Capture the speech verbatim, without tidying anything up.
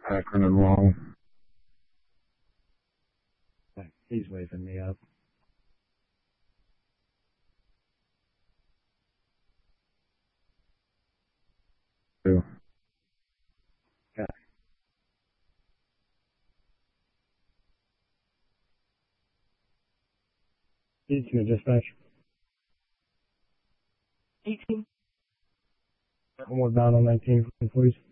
Akron and Long. He's waving me up. Two. Okay. eighteen, dispatch. eighteen. One more bound on nineteen, please.